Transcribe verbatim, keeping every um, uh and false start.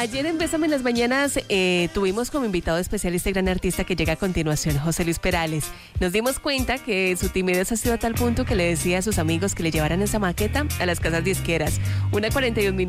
Ayer en Bésame en las Mañanas eh, tuvimos como invitado especial este gran artista que llega a continuación, José Luis Perales. Nos dimos cuenta que su timidez ha sido a tal punto que le decía a sus amigos que le llevaran esa maqueta a las casas disqueras. Una cuarenta y un minutos.